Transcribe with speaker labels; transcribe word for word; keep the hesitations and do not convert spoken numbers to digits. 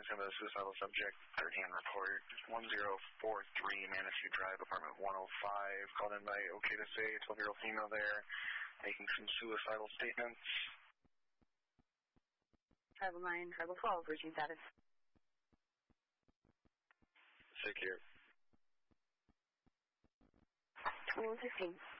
Speaker 1: him as a suicidal subject, third hand report, one zero four three Manitou Drive, apartment one oh five, called in by OK to Say, twelve-year-old female there, making some suicidal statements.
Speaker 2: Tribal nine, Tribal twelve, routine status.
Speaker 1: Secure.
Speaker 2: twenty-one sixteen.